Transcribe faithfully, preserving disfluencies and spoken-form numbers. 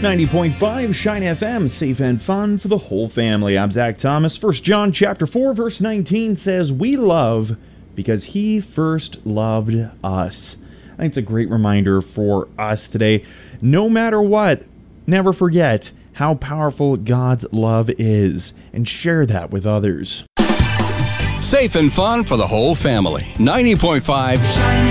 ninety point five Shine F M, safe and fun for the whole family. I'm Zach Thomas. First John chapter four, verse nineteen says, "We love because he first loved us." I think it's a great reminder for us today. No matter what, never forget how powerful God's love is, and share that with others. Safe and fun for the whole family. ninety point five